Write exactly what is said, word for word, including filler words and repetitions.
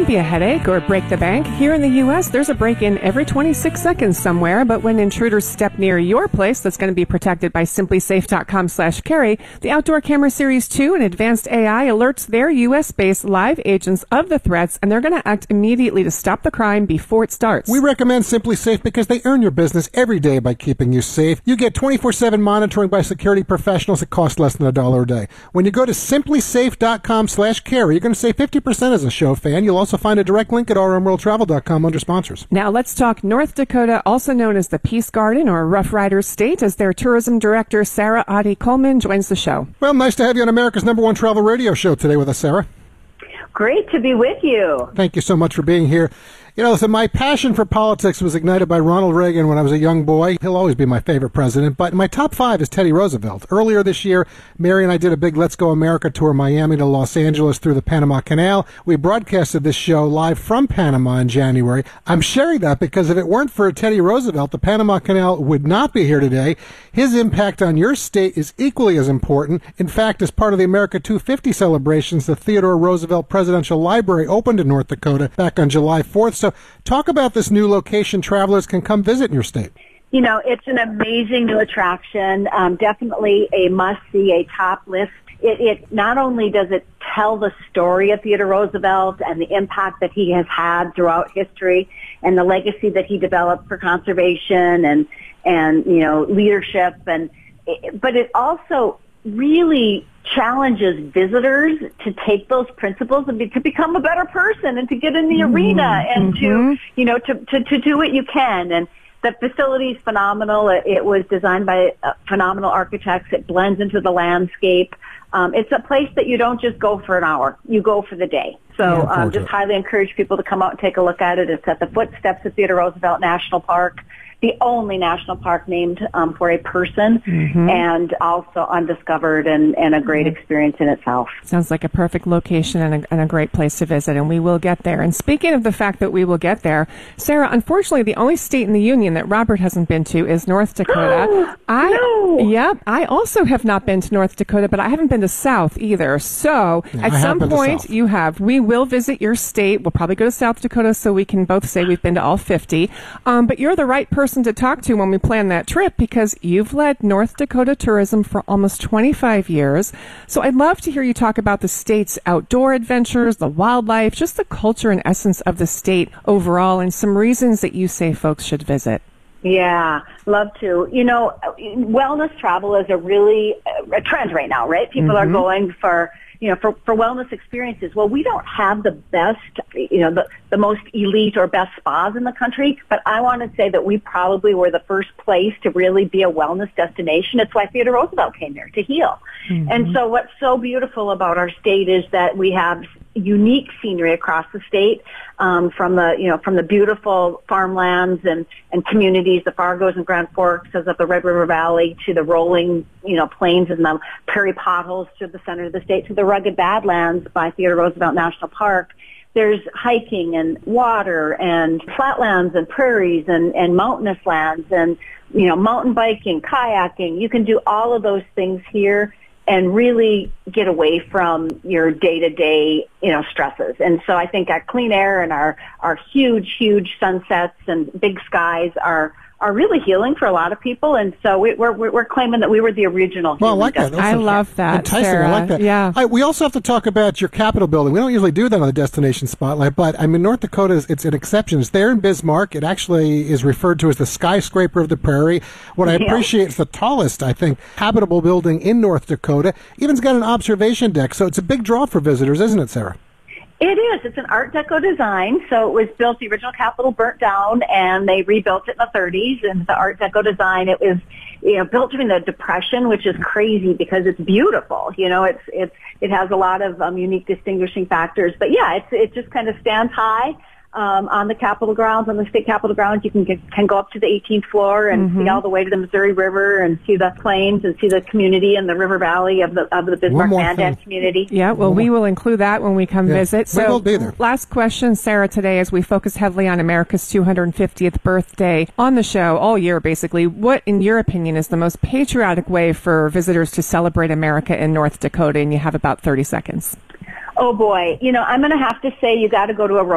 be a headache or break the bank. Here in the U S, there's a break-in every twenty-six seconds somewhere, but when intruders step near your place that's going to be protected by simplysafe.com slash carry, the Outdoor Camera Series two and advanced A I alerts their U S-based live agents of the threats, and they're going to act immediately to stop the crime before it starts. We recommend Simply Safe because they earn your business every day by keeping you safe. You get twenty-four seven monitoring by security professionals that cost less than a dollar a day. When you go to simplysafe.com slash carry, you're going to save fifty percent as a show fan. You'll also find a direct link at r m world travel dot com under sponsors. Now let's talk North Dakota, also known as the Peace Garden or Rough Riders State, as their tourism director, Sarah Adi Coleman, joins the show. Well, nice to have you on America's number one travel radio show today with us, Sarah. Great to be with you. Thank you so much for being here. You know, so my passion for politics was ignited by Ronald Reagan when I was a young boy. He'll always be my favorite president, but my top five is Teddy Roosevelt. Earlier this year, Mary and I did a big Let's Go America tour, Miami to Los Angeles through the Panama Canal. We broadcasted this show live from Panama in January. I'm sharing that because if it weren't for Teddy Roosevelt, the Panama Canal would not be here today. His impact on your state is equally as important. In fact, as part of the America two fifty celebrations, the Theodore Roosevelt Presidential Library opened in North Dakota back on July fourth. So talk about this new location travelers can come visit in your state. You know, it's an amazing new attraction, um, definitely a must-see, a top list. It, it not only does it tell the story of Theodore Roosevelt and the impact that he has had throughout history and the legacy that he developed for conservation and, and you know, leadership, and but it also really challenges visitors to take those principles and be, to become a better person and to get in the mm-hmm. arena and mm-hmm. to, you know, to, to, to do what you can. And the facility is phenomenal. It, it was designed by uh, phenomenal architects. It blends into the landscape. Um, it's a place that you don't just go for an hour. You go for the day. So yeah, um, just highly encourage people to come out and take a look at it. It's at the footsteps of Theodore Roosevelt National Park, the only national park named um, for a person, mm-hmm. and also undiscovered and, and a great experience in itself. Sounds like a perfect location and a, and a great place to visit, and we will get there. And speaking of the fact that we will get there, Sarah, unfortunately, the only state in the union that Robert hasn't been to is North Dakota. I, no! Yep, I also have not been to North Dakota, but I haven't been to South either. So yeah, at I some point, South. you have. We will visit your state. We'll probably go to South Dakota so we can both say we've been to all fifty. Um, but you're the right person to talk to when we plan that trip because you've led North Dakota tourism for almost twenty-five years. So I'd love to hear you talk about the state's outdoor adventures, the wildlife, just the culture and essence of the state overall, and some reasons that you say folks should visit. Yeah, love to. You know, wellness travel is a really a trend right now, right? People mm-hmm. are going for, you know, for, for wellness experiences. Well, we don't have the best, you know, the, the most elite or best spas in the country, but I want to say that we probably were the first place to really be a wellness destination. It's why Theodore Roosevelt came here, to heal. Mm-hmm. And so what's so beautiful about our state is that we have unique scenery across the state, um, from the, you know, from the beautiful farmlands and, and communities, the Fargos and Grand Forks of the Red River Valley, to the rolling, you know, plains and the prairie potholes to the center of the state, to the rugged Badlands by Theodore Roosevelt National Park. There's hiking and water and flatlands and prairies and, and mountainous lands and, you know, mountain biking, kayaking. You can do all of those things here and really get away from your day-to-day, you know, stresses. And so I think our clean air and our, our huge, huge sunsets and big skies are are really healing for a lot of people, and so we, we're we're claiming that we were the original. Well, I like that. I love that, enticing. Sarah. I like that. Yeah. I, we also have to talk about your Capitol building. We don't usually do that on the Destination Spotlight, but I mean, North Dakota is it's an exception. It's there in Bismarck. It actually is referred to as the skyscraper of the prairie. What I Yeah. appreciate is the tallest, I think, habitable building in North Dakota. Even's got an observation deck, so it's a big draw for visitors, isn't it, Sarah? It is. It's an Art Deco design. So it was built, the original Capitol burnt down, and they rebuilt it in the thirties. And the Art Deco design, it was, you know, built during the Depression, which is crazy because it's beautiful. You know, it's it's it has a lot of um, unique distinguishing factors. But yeah, it's it just kind of stands high. Um, on the Capitol grounds, on the state Capitol grounds, you can get, can go up to the eighteenth floor and mm-hmm. see all the way to the Missouri River and see the plains and see the community and the river valley of the of the Bismarck Mandan community. Yeah, well, we will include that when we come yeah, visit. So, we will be there. Last question, Sarah, today, as we focus heavily on America's two hundred fiftieth birthday on the show all year, basically. What, in your opinion, is the most patriotic way for visitors to celebrate America in North Dakota? And you have about thirty seconds. Oh boy, you know, I'm going to have to say you got to go to a